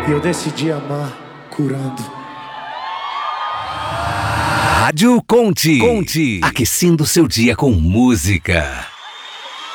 E eu decidi amar curando. Rádio Conte. Aquecendo seu dia com música.